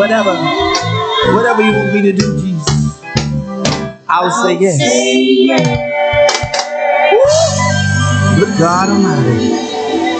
whatever you want me to do, Jesus, I'll say yes. Look, God Almighty.